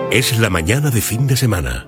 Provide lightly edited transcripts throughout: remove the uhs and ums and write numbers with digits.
Es la mañana de fin de semana.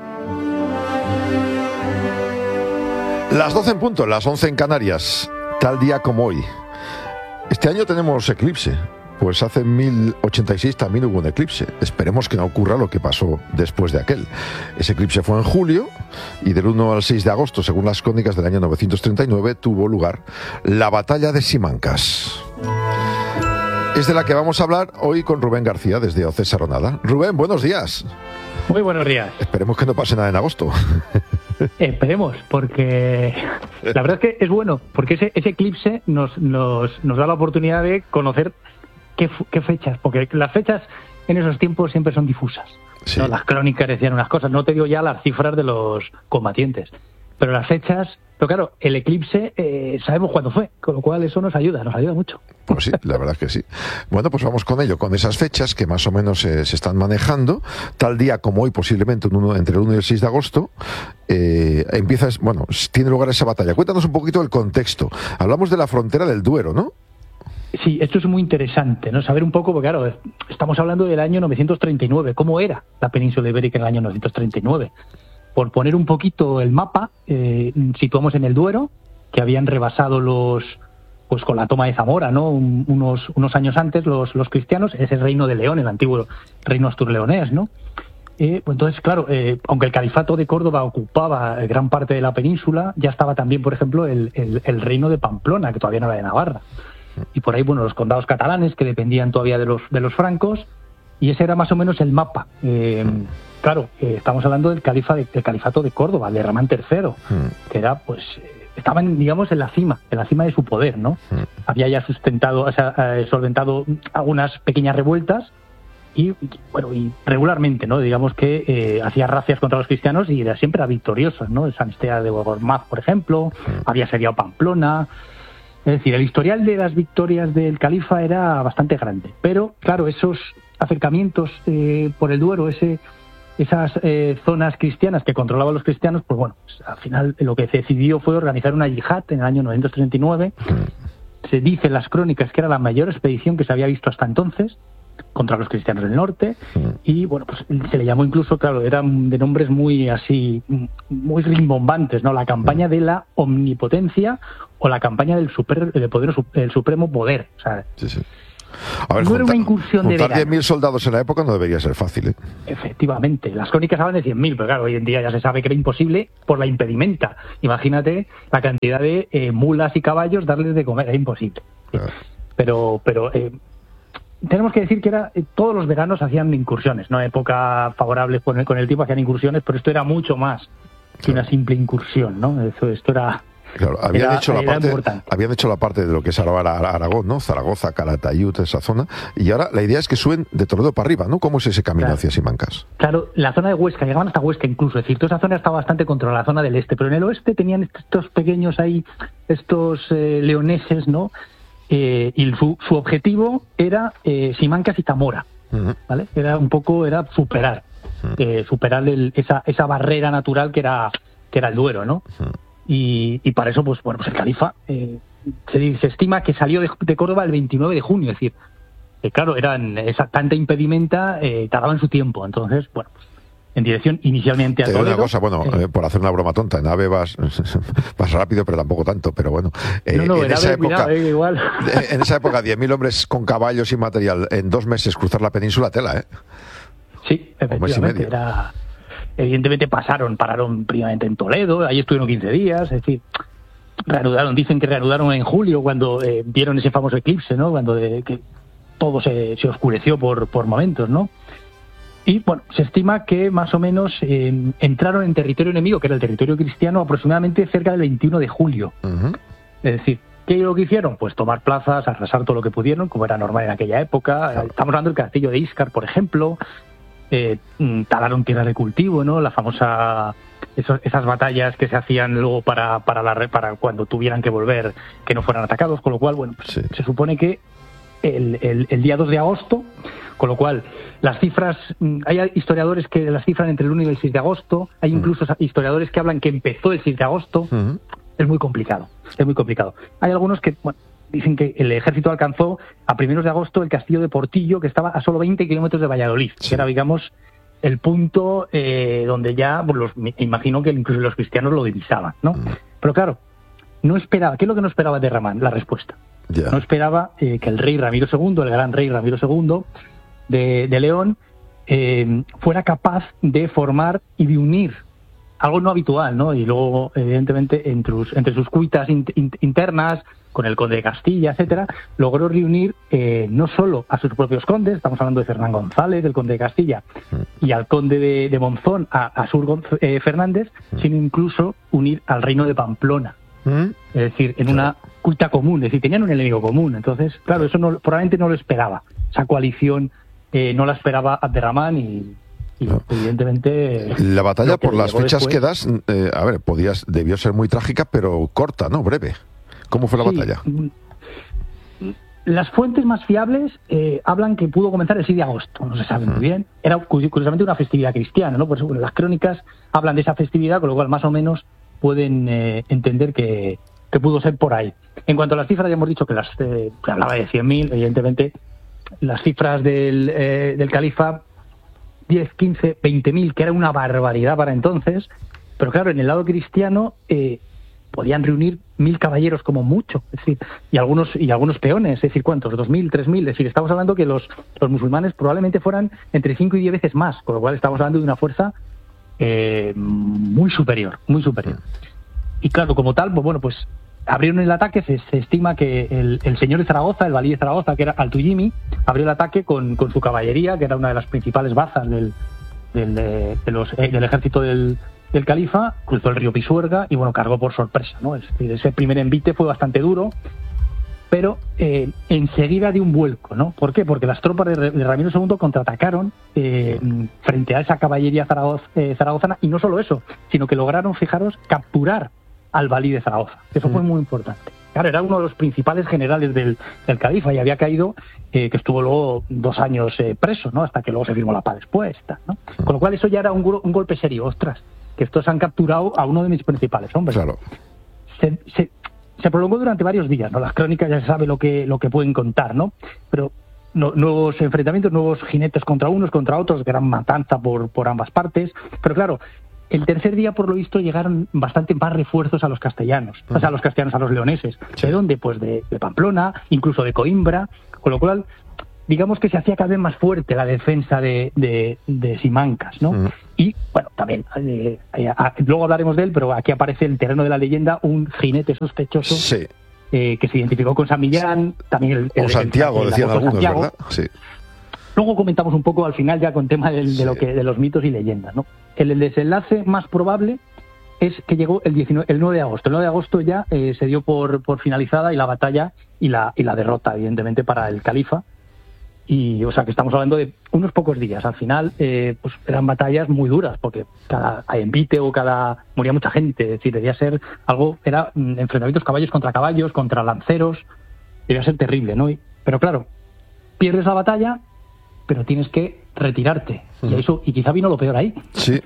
Las 12 en punto, las 11 en Canarias, tal día como hoy. Este año tenemos eclipse, pues hace 1086 también hubo un eclipse. Esperemos que no ocurra lo que pasó después de aquel. Ese eclipse fue en julio y del 1 al 6 de agosto, según las crónicas del año 939, tuvo lugar la batalla de Simancas. Es de la que vamos a hablar hoy con Rubén García desde Ocesa Ronada. Rubén, buenos días. Muy buenos días. Esperemos que no pase nada en agosto. Esperemos, porque la verdad es que es bueno, porque ese eclipse nos da la oportunidad de conocer qué fechas, porque las fechas en esos tiempos siempre son difusas. Sí. ¿No? Las crónicas decían unas cosas, no te digo ya las cifras de los combatientes, pero las fechas, pero claro, el eclipse sabemos cuándo fue, con lo cual eso nos ayuda mucho. Pues sí, la verdad es que sí. Bueno, pues vamos con ello, con esas fechas que más o menos se están manejando. Tal día como hoy, posiblemente entre el 1 y el 6 de agosto, tiene lugar esa batalla. Cuéntanos un poquito el contexto. Hablamos de la frontera del Duero, ¿no? Sí, esto es muy interesante, ¿no? Saber un poco, porque claro, estamos hablando del año 939, ¿cómo era la península ibérica en el año 939? Por poner un poquito el mapa, situamos en el Duero, que habían rebasado pues con la toma de Zamora, ¿no? Unos años antes los cristianos, es el reino de León, el antiguo reino asturleonés, ¿no? Pues entonces, claro, aunque el califato de Córdoba ocupaba gran parte de la península, ya estaba también, por ejemplo, el reino de Pamplona, que todavía no era de Navarra. Y por ahí, bueno, los condados catalanes, que dependían todavía de los francos, y ese era más o menos el mapa. Claro, estamos hablando del califato de Córdoba, de Ramán III, que era, pues, estaban, digamos, en la cima de su poder, ¿no? Había ya solventado algunas pequeñas revueltas y regularmente, ¿no? Digamos que hacía racias contra los cristianos y siempre era victorioso, ¿no? San Esteban de Gormaz, por ejemplo, había asediado Pamplona. Es decir, el historial de las victorias del califa era bastante grande. Pero, claro, esos acercamientos por el Duero, esas zonas cristianas que controlaban los cristianos, pues bueno, al final lo que se decidió fue organizar una yihad en el año 939. Se dice en las crónicas que era la mayor expedición que se había visto hasta entonces contra los cristianos del norte. Y bueno, pues se le llamó incluso, claro, eran de nombres muy así, muy rimbombantes, ¿no? La campaña de la omnipotencia o la campaña del supremo poder. O sea, sí. A ver, no era una incursión de juntar 10.000 soldados en la época no debería ser fácil, ¿eh? Efectivamente. Las crónicas hablan de 100.000, pero claro, hoy en día ya se sabe que era imposible por la impedimenta. Imagínate la cantidad de mulas y caballos darles de comer, era imposible. Claro. Pero tenemos que decir que todos los veranos hacían incursiones, ¿no? Época favorable con el tiempo hacían incursiones, pero esto era mucho más que una simple incursión, ¿no? Esto era... Claro, habían hecho la parte de lo que es ahora Aragón, ¿no? Zaragoza, Calatayud, esa zona, y ahora la idea es que suben de Toledo para arriba, ¿no? ¿Cómo es ese camino hacia Simancas? Claro, la zona de Huesca, llegaban hasta Huesca incluso, es decir, toda esa zona estaba bastante controlada, la zona del este, pero en el oeste tenían estos pequeños ahí, estos leoneses, ¿no? Y su objetivo era Simancas y Zamora, ¿vale? Era superar esa barrera natural que era el Duero, ¿no? Y para eso, pues el califa se estima que salió de Córdoba el 29 de junio, es decir, claro, esa tanta impedimenta, tardaban su tiempo, entonces, bueno, pues en dirección inicialmente a Toledo. Una cosa, por hacer una broma tonta, en AVE vas rápido, pero tampoco tanto, pero bueno. En esa época, igual. En esa época, 10.000 hombres con caballos y material en 2 meses cruzar la península, tela, ¿eh? Sí, efectivamente, evidentemente pararon primeramente en Toledo, ahí estuvieron 15 días, es decir, dicen que reanudaron en julio cuando vieron ese famoso eclipse, ¿no? Cuando que todo se oscureció por momentos, ¿no? Y bueno, se estima que más o menos entraron en territorio enemigo, que era el territorio cristiano, aproximadamente cerca del 21 de julio. Es decir, ¿qué es lo que hicieron? Pues tomar plazas, arrasar todo lo que pudieron, como era normal en aquella época. Claro. Estamos hablando del castillo de Íscar, por ejemplo. Talaron tierras de cultivo, ¿no? La famosa esas batallas que se hacían luego para cuando tuvieran que volver, que no fueran atacados, con lo cual, bueno, pues, se supone que el día 2 de agosto, con lo cual las cifras, hay historiadores que las cifran entre el 1 y el 6 de agosto, hay incluso historiadores que hablan que empezó el 6 de agosto, es muy complicado. Hay algunos que, bueno, dicen que el ejército alcanzó a primeros de agosto el castillo de Portillo, que estaba a solo 20 kilómetros de Valladolid, que era, digamos, el punto donde ya, pues me imagino que incluso los cristianos lo divisaban, ¿no? Pero claro, no esperaba. ¿Qué es lo que no esperaba de Rahman? La respuesta. Yeah. No esperaba que el rey Ramiro II, el gran rey Ramiro II de León, fuera capaz de formar y de unir algo no habitual, ¿no? Y luego, evidentemente, entre sus cuitas internas, con el conde de Castilla, etcétera, logró reunir no solo a sus propios condes, estamos hablando de Fernán González, del conde de Castilla, y al conde de Monzón, a Asur Fernández, sino incluso unir al reino de Pamplona. Es decir, en una cuita común, es decir, tenían un enemigo común. Entonces, claro, eso probablemente no lo esperaba. Esa coalición no la esperaba Abderramán y evidentemente... La batalla, por las fechas después, que das, debió ser muy trágica, pero corta, ¿no? Breve. ¿Cómo fue la batalla? Las fuentes más fiables hablan que pudo comenzar el 6 de agosto, no se sabe muy bien. Era curiosamente una festividad cristiana, ¿no? Por eso, las crónicas hablan de esa festividad, con lo cual más o menos pueden entender que pudo ser por ahí. En cuanto a las cifras, ya hemos dicho que se hablaba de 100.000, evidentemente las cifras del califa, 10, 15, 20.000, que era una barbaridad para entonces, pero claro, en el lado cristiano podían reunir 1.000 caballeros como mucho, es decir, y algunos peones, es decir, ¿cuántos? 2.000, 3.000, es decir, estamos hablando que los musulmanes probablemente fueran entre 5 y 10 veces más, con lo cual estamos hablando de una fuerza muy superior, muy superior. Y claro, como tal, pues abrieron el ataque. Se estima que el señor de Zaragoza, el valí de Zaragoza, que era Altuyimi, abrió el ataque con su caballería, que era una de las principales bazas del ejército del califa, cruzó el río Pisuerga y cargó por sorpresa, ¿no? Es decir, ese primer envite fue bastante duro, pero enseguida dio un vuelco, ¿no? ¿Por qué? Porque las tropas de Ramiro II contraatacaron frente a esa caballería zaragozana, y no solo eso, sino que lograron, fijaros, capturar al valí de Zaragoza. Eso fue muy importante. Claro, era uno de los principales generales del califa y había caído, que estuvo luego 2 años preso, ¿no? Hasta que luego se firmó la paz después, ¿no? Con lo cual eso ya era un golpe serio. Ostras, que estos han capturado a uno de mis principales hombres. Claro. Se prolongó durante varios días, ¿no? Las crónicas ya se sabe lo que pueden contar, ¿no? Pero nuevos enfrentamientos, nuevos jinetes contra unos, contra otros, gran matanza por ambas partes. Pero claro, el tercer día, por lo visto, llegaron bastante más refuerzos a los castellanos, a los leoneses. Sí. ¿De dónde? Pues de Pamplona, incluso de Coimbra, con lo cual, digamos que se hacía cada vez más fuerte la defensa de Simancas, ¿no? Y, también, luego hablaremos de él, pero aquí aparece el terreno de la leyenda, un jinete sospechoso, Sí. Que se identificó con San Millán, también o Santiago, decían algunos, Santiago, ¿verdad? Sí. Luego comentamos un poco al final ya con tema de los mitos y leyendas, ¿no? El desenlace más probable es que llegó el 9 de agosto. El 9 de agosto ya se dio por finalizada y la batalla y la derrota, evidentemente, para el califa. Y, o sea, que estamos hablando de unos pocos días. Al final, pues eran batallas muy duras, porque cada envite moría mucha gente. Es decir, debía ser era enfrentamientos caballos, contra lanceros. Debía ser terrible, ¿no? Pero claro, pierdes la batalla, pero tienes que retirarte. Y quizá vino lo peor ahí. Sí.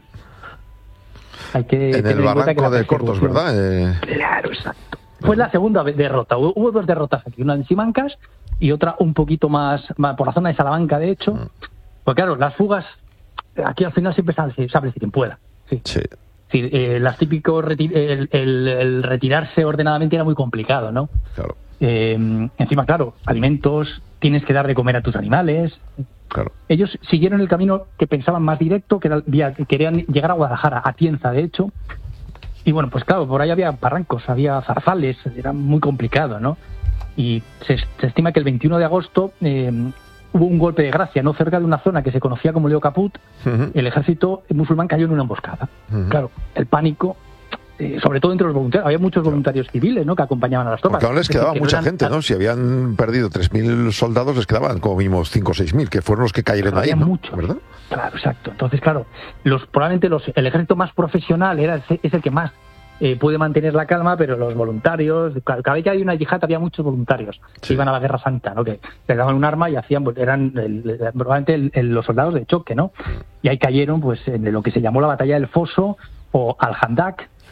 Hay que en el barranco de Cortos, ¿verdad? Claro, exacto. Fue la segunda derrota. Hubo 2 derrotas aquí, una en Simancas y otra un poquito más por la zona de Salamanca, de hecho. Pues claro, las fugas, aquí al final siempre se abre quien pueda. Sí. Sí, las típicos el retirarse ordenadamente era muy complicado, ¿no? Claro. Encima, claro, alimentos, tienes que dar de comer a tus animales. Claro. Ellos siguieron el camino que pensaban más directo, que querían llegar a Guadalajara, a Tienza, de hecho. Y pues claro, por ahí había barrancos, había zarzales, era muy complicado, ¿no? Y se estima que el 21 de agosto hubo un golpe de gracia, ¿no? Cerca de una zona que se conocía como Leo Caput, el ejército musulmán cayó en una emboscada. Claro, el pánico, sobre todo entre los voluntarios, había muchos voluntarios civiles, ¿no?, que acompañaban a las tropas. Porque aún les quedaba mucha gente, ¿no? Si habían perdido 3.000 soldados, les quedaban como mínimo 5 o 6.000, que fueron los que cayeron ahí, ¿no? Muchos, ¿verdad? Claro, exacto. Entonces, claro, probablemente el ejército más profesional es el que más puede mantener la calma, pero los voluntarios, cada vez que hay una yihad había muchos voluntarios que iban a la Guerra Santa, ¿no?, que le daban un arma y hacían, eran probablemente los soldados de choque, ¿no? Y ahí cayeron, pues, en lo que se llamó la batalla del Foso o Al-Handak,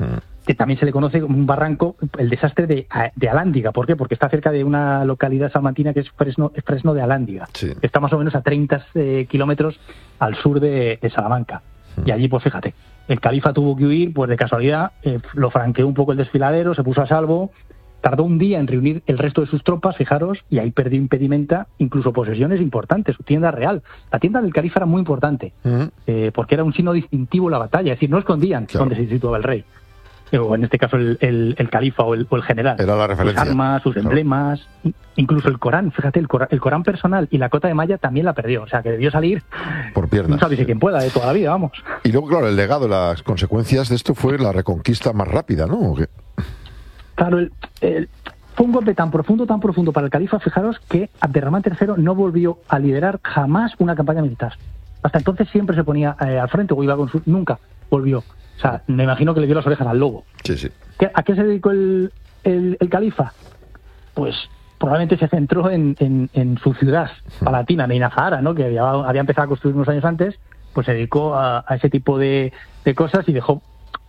que también se le conoce como un barranco, el desastre de Alhándiga. ¿Por qué? Porque está cerca de una localidad salmantina que es Fresno de Alhándiga. Sí. Está más o menos a 30 kilómetros al sur de Salamanca. Y allí, pues fíjate, el califa tuvo que huir, pues de casualidad, lo franqueó un poco el desfiladero, se puso a salvo, tardó un día en reunir el resto de sus tropas, fijaros, y ahí perdió impedimenta, incluso posesiones importantes, su tienda real. La tienda del califa era muy importante, porque era un signo distintivo en la batalla, es decir, no escondían dónde se situaba el rey. O en este caso el califa o el general. Era la referencia. Sus armas, sus emblemas, incluso el Corán, fíjate, el Corán personal y la cota de malla también la perdió, o sea que debió salir por piernas. No sabéis quién pueda de toda la vida, vamos. Y luego, claro, el legado, las consecuencias de esto fue la reconquista más rápida, ¿no? Claro, fue un golpe tan profundo para el califa, fijaros, que Abderramán III no volvió a liderar jamás una campaña militar. Hasta entonces siempre se ponía al frente o iba con nunca volvió. O sea, me imagino que le dio las orejas al lobo. Sí, sí. ¿A qué se dedicó el califa? Pues probablemente se centró en su ciudad palatina, Neina Zahara, ¿no? Que había empezado a construir unos años antes, pues se dedicó a ese tipo de cosas y dejó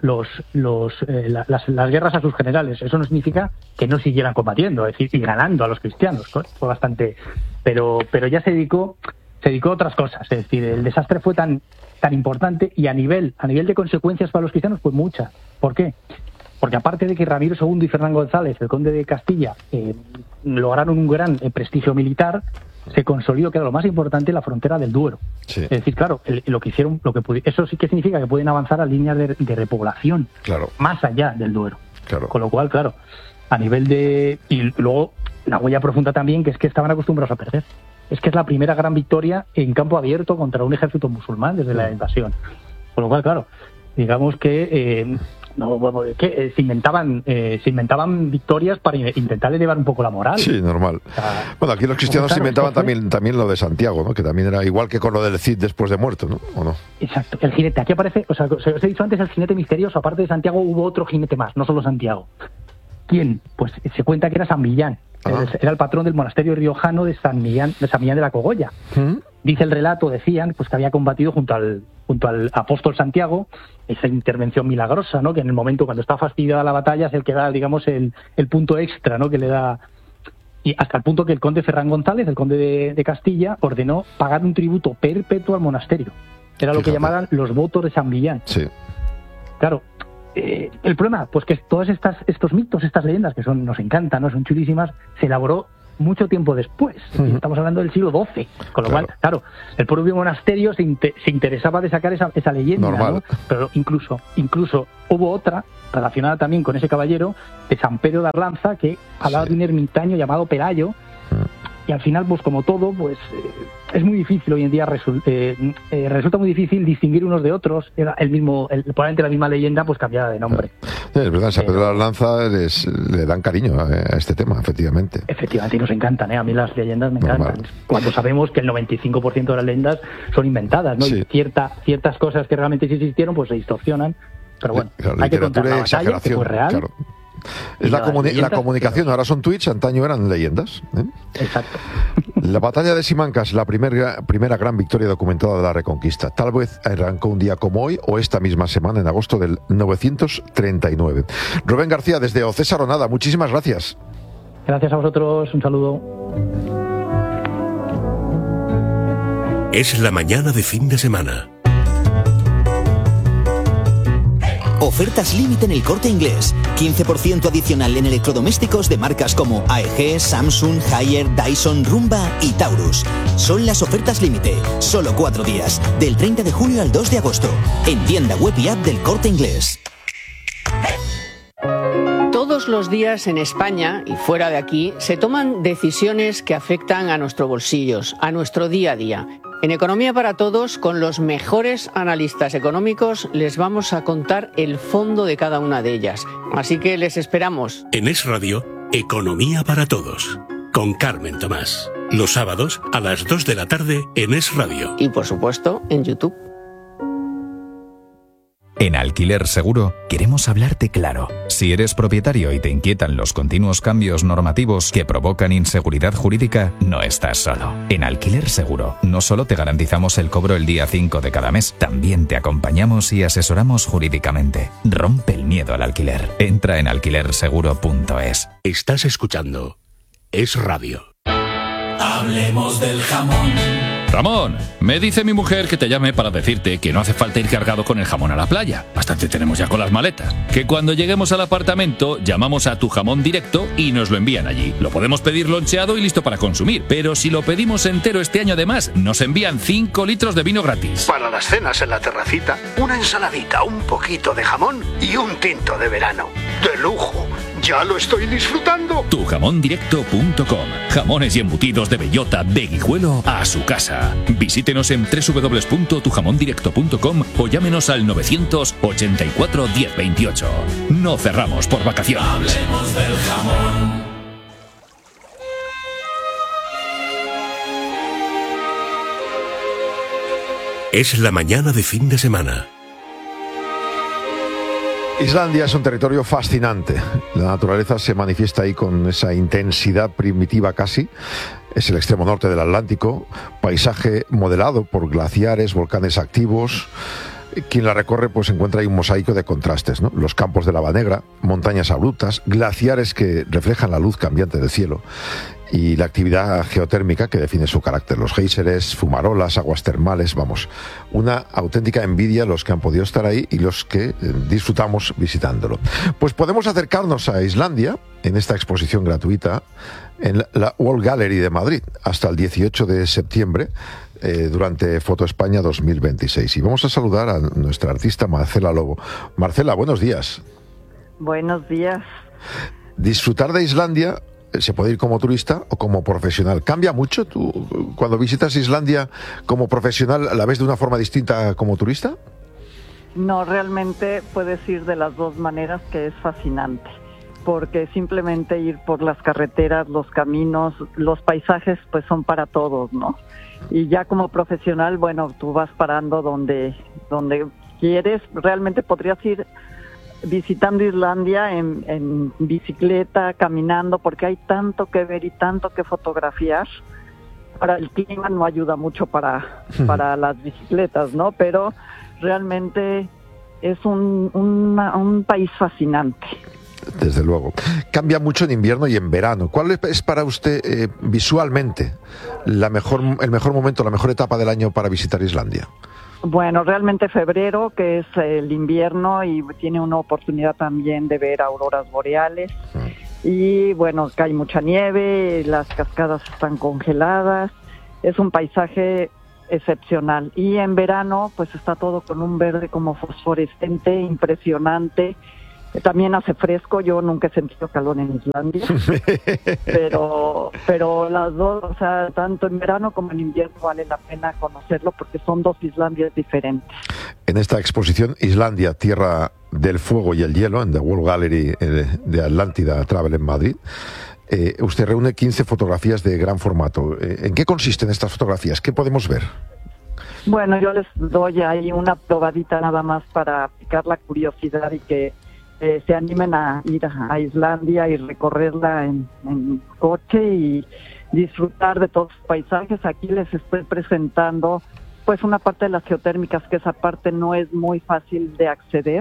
las guerras a sus generales. Eso no significa que no siguieran combatiendo, es decir, y ganando a los cristianos. Fue bastante... Pero ya se dedicó a otras cosas. Es decir, el desastre fue tan importante y a nivel de consecuencias para los cristianos, pues muchas. ¿Por qué? Porque aparte de que Ramiro II y Fernán González, el conde de Castilla, lograron un gran prestigio militar, se consolidó, que era lo más importante, la frontera del Duero. Sí. Es decir, claro, lo que hicieron, eso sí que significa que pueden avanzar a líneas de repoblación, claro, más allá del Duero. Claro. Con lo cual, claro, a nivel de... Y luego la huella profunda también, que es que estaban acostumbrados a perder. Es que es la primera gran victoria en campo abierto contra un ejército musulmán desde la invasión. Con lo cual, claro, digamos que se inventaban victorias para intentar elevar un poco la moral. Sí, normal. O sea, bueno, aquí los cristianos se inventaban también lo de Santiago, ¿no? Que también era igual que con lo del Cid después de muerto, ¿no? ¿O no? Exacto. El jinete. Aquí aparece, o sea, os he dicho antes, el jinete misterioso. Aparte de Santiago hubo otro jinete más, no solo Santiago. ¿Quién? Pues se cuenta que era San Millán. Era el patrón del monasterio riojano de San Millán de la Cogolla. Dice el relato, decían, pues que había combatido junto al apóstol Santiago, esa intervención milagrosa, ¿no? Que en el momento cuando está fastidiada la batalla es el que da, digamos, el punto extra, ¿no? Que le da... Y hasta el punto que el conde Ferrán González, el conde de Castilla, ordenó pagar un tributo perpetuo al monasterio. Era lo que llamaban los votos de San Millán. Sí. Claro. El problema, pues que todos estos mitos, estas leyendas que nos encantan, ¿no? Son chulísimas, se elaboró mucho tiempo después. Estamos hablando del siglo XII, con lo cual, claro, el propio monasterio se interesaba de sacar esa leyenda, ¿no? Pero incluso hubo otra relacionada también con ese caballero de San Pedro de Arlanza, que hablaba de un ermitaño llamado Pelayo. Y al final, pues como todo, pues es muy difícil hoy en día, resulta muy difícil distinguir unos de otros. Era probablemente la misma leyenda, pues cambiada de nombre. Es verdad, San Pedro de la Lanza le dan cariño a este tema, efectivamente. Efectivamente, y nos encantan, a mí las leyendas me encantan. Cuando sabemos que el 95% de las leyendas son inventadas, ¿no? Sí. Y ciertas cosas que realmente sí existieron, pues se distorsionan. Pero bueno, claro, hay que contar la batalla, que fue real. Claro. Es la comunicación, ahora son tweets, antaño eran leyendas. Exacto. La batalla de Simancas, la primera gran victoria documentada de la Reconquista. Tal vez arrancó un día como hoy o esta misma semana, en agosto del 939. Rubén García, desde Ocesa Ronada, muchísimas gracias. Gracias a vosotros, un saludo. Es la mañana de fin de semana. Ofertas límite en El Corte Inglés. 15% adicional en electrodomésticos de marcas como AEG, Samsung, Haier, Dyson, Rumba y Taurus. Son las ofertas límite. Solo 4 días. Del 30 de julio al 2 de agosto. En tienda web y app del Corte Inglés. Todos los días en España y fuera de aquí se toman decisiones que afectan a nuestros bolsillos, a nuestro día a día. En Economía para Todos, con los mejores analistas económicos, les vamos a contar el fondo de cada una de ellas. Así que les esperamos. En Es Radio, Economía para Todos, con Carmen Tomás. Los sábados a las 2 de la tarde en Es Radio. Y por supuesto, en YouTube. En Alquiler Seguro queremos hablarte claro. Si eres propietario y te inquietan los continuos cambios normativos que provocan inseguridad jurídica, no estás solo. En Alquiler Seguro no solo te garantizamos el cobro el día 5 de cada mes, también te acompañamos y asesoramos jurídicamente. Rompe el miedo al alquiler. Entra en alquilerseguro.es. Estás escuchando Es Radio. Hablemos del jamón. Ramón, me dice mi mujer que te llame para decirte que no hace falta ir cargado con el jamón a la playa. Bastante tenemos ya con las maletas. Que cuando lleguemos al apartamento, llamamos a Tu Jamón Directo y nos lo envían allí. Lo podemos pedir loncheado y listo para consumir. Pero si lo pedimos entero este año además, nos envían 5 litros de vino gratis. Para las cenas en la terracita, una ensaladita, un poquito de jamón y un tinto de verano. ¡De lujo! ¡Ya lo estoy disfrutando! Tujamondirecto.com. Jamones y embutidos de bellota, de Guijuelo a su casa. Visítenos en www.tujamondirecto.com o llámenos al 984 1028. No cerramos por vacaciones. Hablemos del jamón. Es la mañana de fin de semana. Islandia es un territorio fascinante. La naturaleza se manifiesta ahí con esa intensidad primitiva casi. Es el extremo norte del Atlántico, paisaje modelado por glaciares, volcanes activos. Quien la recorre pues encuentra ahí un mosaico de contrastes, ¿no? Los campos de lava negra, montañas abruptas, glaciares que reflejan la luz cambiante del cielo y la actividad geotérmica que define su carácter. Los géiseres, fumarolas, aguas termales, vamos, una auténtica envidia los que han podido estar ahí y los que disfrutamos visitándolo. Pues podemos acercarnos a Islandia en esta exposición gratuita en la World Gallery de Madrid hasta el 18 de septiembre durante Foto España 2026. Y vamos a saludar a nuestra artista Marcela Lobo. Marcela, buenos días. Buenos días. Disfrutar de Islandia, ¿se puede ir como turista o como profesional? ¿Cambia mucho? ¿Tú cuando visitas Islandia como profesional la ves de una forma distinta como turista? No, realmente puedes ir de las dos maneras, que es fascinante. Porque simplemente ir por las carreteras, los caminos, los paisajes, pues son para todos, ¿no? Y ya como profesional, bueno, tú vas parando donde quieres. Realmente podrías ir visitando Islandia en bicicleta, caminando, porque hay tanto que ver y tanto que fotografiar. Ahora, el clima no ayuda mucho para las bicicletas, ¿no? Pero realmente es un país fascinante. Desde luego. Cambia mucho en invierno y en verano. ¿Cuál es para usted visualmente el mejor momento, la mejor etapa del año para visitar Islandia? Bueno, realmente febrero, que es el invierno, y tiene una oportunidad también de ver auroras boreales. Y bueno, cae mucha nieve, las cascadas están congeladas, es un paisaje excepcional. Y en verano, pues está todo con un verde como fosforescente, impresionante. También hace fresco, yo nunca he sentido calor en Islandia, pero las dos, o sea, tanto en verano como en invierno vale la pena conocerlo porque son dos Islandias diferentes. En esta exposición, Islandia, Tierra del Fuego y el Hielo, en The World Gallery de Atlántida Travel en Madrid, usted reúne 15 fotografías de gran formato. ¿En qué consisten estas fotografías? ¿Qué podemos ver? Bueno, yo les doy ahí una probadita nada más para picar la curiosidad y que se animen a ir a Islandia y recorrerla en coche y disfrutar de todos los paisajes. Aquí les estoy presentando pues una parte de las geotérmicas, que esa parte no es muy fácil de acceder.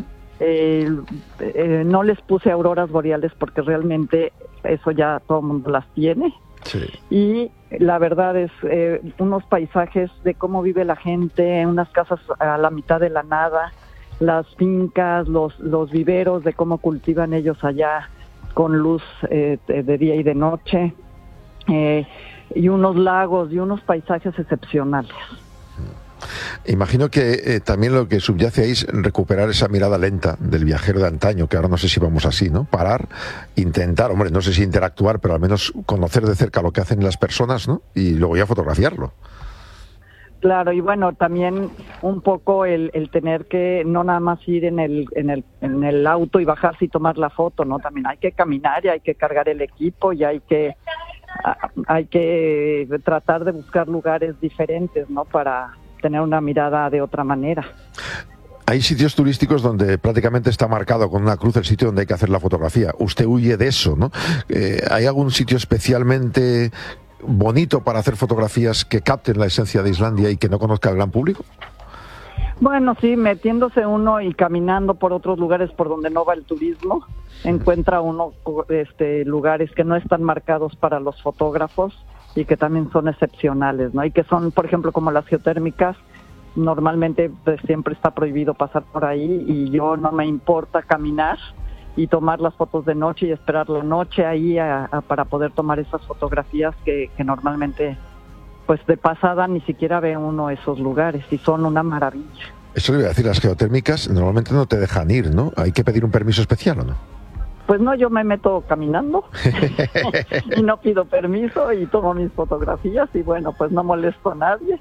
No les puse auroras boreales porque realmente eso ya todo el mundo las tiene. Sí. Y la verdad es unos paisajes de cómo vive la gente, unas casas a la mitad de la nada, las fincas, los viveros, de cómo cultivan ellos allá con luz de día y de noche, y unos lagos y unos paisajes excepcionales. Imagino que también lo que subyace ahí es recuperar esa mirada lenta del viajero de antaño, que ahora no sé si vamos así, ¿no? Parar, intentar, hombre, no sé si interactuar, pero al menos conocer de cerca lo que hacen las personas, ¿no? Y luego ya fotografiarlo. Claro, y bueno, también un poco el tener que no nada más ir en el auto y bajarse y tomar la foto, ¿no? También hay que caminar y hay que cargar el equipo y hay que tratar de buscar lugares diferentes, ¿no? Para tener una mirada de otra manera. Hay sitios turísticos donde prácticamente está marcado con una cruz el sitio donde hay que hacer la fotografía. Usted huye de eso, ¿no? ¿Hay algún sitio especialmente bonito para hacer fotografías que capten la esencia de Islandia y que no conozca el gran público? Bueno, sí, metiéndose uno y caminando por otros lugares por donde no va el turismo, encuentra uno lugares que no están marcados para los fotógrafos y que también son excepcionales, ¿no? Y que son, por ejemplo, como las geotérmicas. Normalmente pues, siempre está prohibido pasar por ahí y yo no me importa caminar y tomar las fotos de noche y esperar la noche ahí para poder tomar esas fotografías que normalmente pues de pasada ni siquiera ve uno esos lugares y son una maravilla. Eso le iba a decir, las geotérmicas normalmente no te dejan ir, ¿no? Hay que pedir un permiso especial, ¿o no? Pues no, yo me meto caminando y no pido permiso y tomo mis fotografías y bueno, pues no molesto a nadie.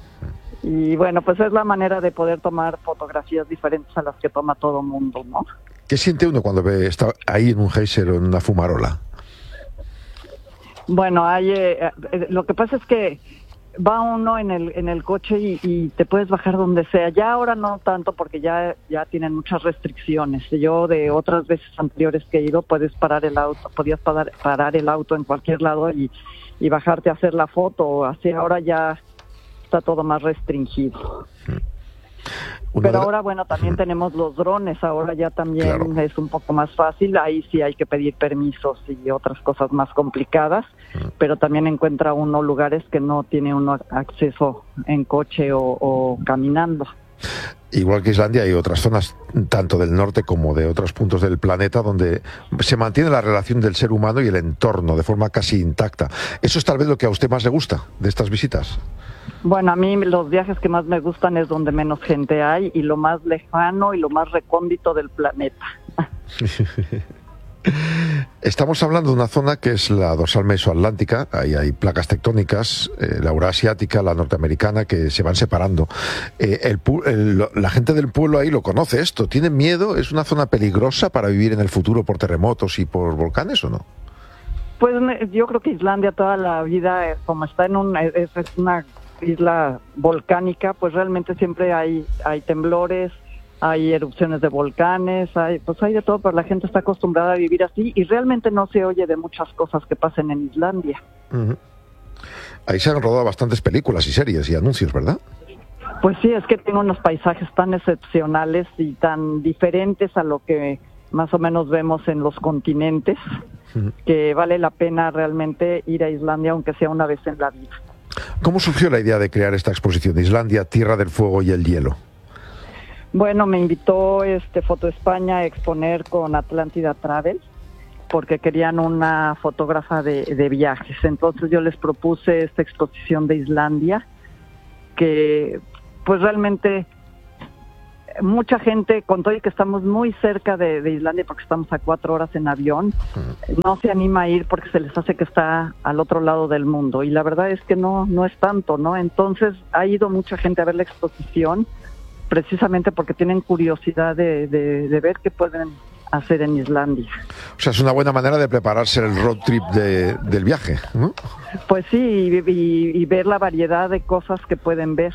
Y bueno, pues es la manera de poder tomar fotografías diferentes a las que toma todo mundo, ¿no? ¿Qué siente uno cuando está ahí en un geyser o en una fumarola? Bueno, lo que pasa es que va uno en el coche y te puedes bajar donde sea. Ya ahora no tanto porque ya tienen muchas restricciones. Yo de otras veces anteriores que he ido podías parar el auto en cualquier lado y bajarte a hacer la foto. Así ahora ya está todo más restringido. Pero ahora, bueno, también tenemos los drones, ahora ya también es un poco más fácil, ahí sí hay que pedir permisos y otras cosas más complicadas, pero también encuentra uno lugares que no tiene uno acceso en coche o caminando. Igual que Islandia, hay otras zonas, tanto del norte como de otros puntos del planeta, donde se mantiene la relación del ser humano y el entorno de forma casi intacta. ¿Eso es tal vez lo que a usted más le gusta de estas visitas? Bueno, a mí los viajes que más me gustan es donde menos gente hay y lo más lejano y lo más recóndito del planeta. Estamos hablando de una zona que es la dorsal mesoatlántica. Ahí hay placas tectónicas, la euroasiática, la norteamericana, que se van separando. La gente del pueblo ahí lo conoce esto. ¿Tienen miedo? ¿Es una zona peligrosa para vivir en el futuro por terremotos y por volcanes o no? Pues yo creo que Islandia toda la vida, como está es una isla volcánica, pues realmente siempre hay temblores, hay erupciones de volcanes, hay de todo, pero la gente está acostumbrada a vivir así y realmente no se oye de muchas cosas que pasen en Islandia. Uh-huh. Ahí se han rodado bastantes películas y series y anuncios, ¿verdad? Pues sí, es que tiene unos paisajes tan excepcionales y tan diferentes a lo que más o menos vemos en los continentes, uh-huh, que vale la pena realmente ir a Islandia, aunque sea una vez en la vida. ¿Cómo surgió la idea de crear esta exposición, Islandia, Tierra del Fuego y el Hielo? Bueno, me invitó Foto España a exponer con Atlántida Travel porque querían una fotógrafa de viajes. Entonces yo les propuse esta exposición de Islandia que pues realmente mucha gente, con todo y que estamos muy cerca de Islandia porque estamos a 4 horas en avión, no se anima a ir porque se les hace que está al otro lado del mundo y la verdad es que no es tanto, ¿no? Entonces ha ido mucha gente a ver la exposición precisamente porque tienen curiosidad de ver qué pueden hacer en Islandia. O sea, es una buena manera de prepararse el road trip del viaje, ¿no? Pues sí, y ver la variedad de cosas que pueden ver.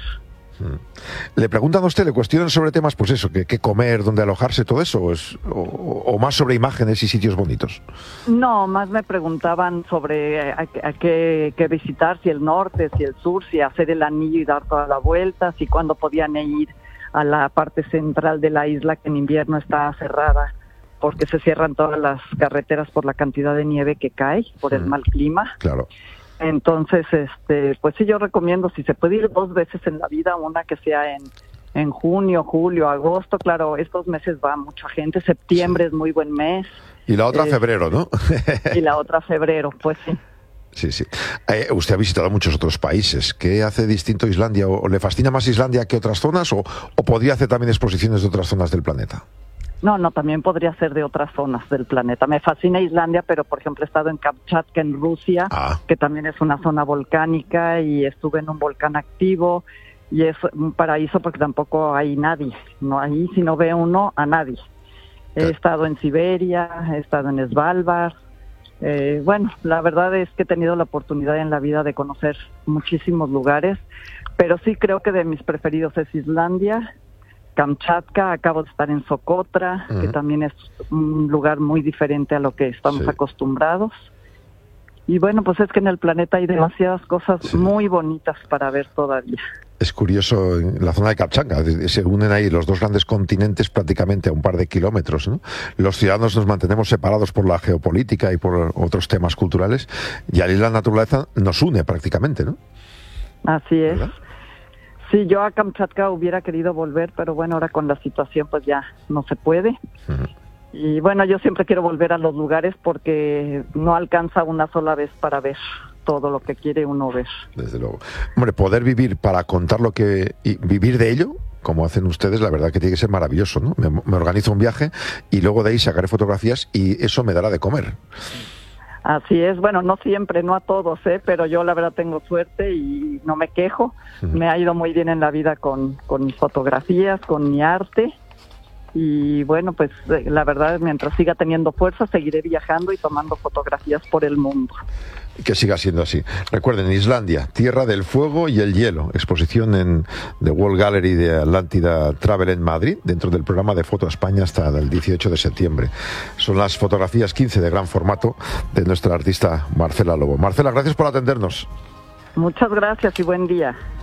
Le preguntan a usted, le cuestionan sobre temas, pues eso, qué comer, dónde alojarse, todo eso, o más sobre imágenes y sitios bonitos. No, más me preguntaban sobre a qué visitar, si el norte, si el sur, si hacer el anillo y dar toda la vuelta, si cuándo podían ir a la parte central de la isla que en invierno está cerrada porque se cierran todas las carreteras por la cantidad de nieve que cae por el mal clima. Claro. Entonces, pues sí, yo recomiendo, si se puede ir 2 veces en la vida, una que sea en junio, julio, agosto, claro, estos meses va mucha gente, septiembre es muy buen mes. Y la otra febrero, ¿no? Y la otra febrero, pues sí. Sí. Usted ha visitado muchos otros países. ¿Qué hace distinto Islandia? ¿O le fascina más Islandia que otras zonas? ¿O podría hacer también exposiciones de otras zonas del planeta? No, también podría ser de otras zonas del planeta. Me fascina Islandia, pero por ejemplo he estado en Kamchatka, en Rusia, que también es una zona volcánica, y estuve en un volcán activo, y es un paraíso porque tampoco hay nadie. No, ahí si no ve uno a nadie. He estado en Siberia, he estado en Svalbard. Bueno, la verdad es que he tenido la oportunidad en la vida de conocer muchísimos lugares, pero sí creo que de mis preferidos es Islandia, Kamchatka, acabo de estar en Socotra, que también es un lugar muy diferente a lo que estamos acostumbrados. Y bueno, pues es que en el planeta hay demasiadas cosas muy bonitas para ver todavía. Es curioso, en la zona de Kamchatka se unen ahí los dos grandes continentes prácticamente a un par de kilómetros, ¿no? Los ciudadanos nos mantenemos separados por la geopolítica y por otros temas culturales, y allí la naturaleza nos une prácticamente, ¿no? Así es. ¿Verdad? Sí, yo a Kamchatka hubiera querido volver, pero bueno, ahora con la situación pues ya no se puede. Y bueno, yo siempre quiero volver a los lugares porque no alcanza una sola vez para ver todo lo que quiere uno ver. Desde luego. Hombre, poder vivir para contar lo que... y vivir de ello, como hacen ustedes, la verdad que tiene que ser maravilloso, ¿no? Me organizo un viaje y luego de ahí sacaré fotografías y eso me dará de comer. Así es, bueno, no siempre, no a todos, pero yo la verdad tengo suerte y no me quejo. Me ha ido muy bien en la vida con mis fotografías, con mi arte. Y bueno, pues la verdad, mientras siga teniendo fuerza, seguiré viajando y tomando fotografías por el mundo. Que siga siendo así. Recuerden, Islandia, tierra del fuego y el hielo. Exposición en The World Gallery de Atlántida Travel en Madrid, dentro del programa de Foto España hasta el 18 de septiembre. Son las fotografías 15 de gran formato de nuestra artista Marcela Lobo. Marcela, gracias por atendernos. Muchas gracias y buen día.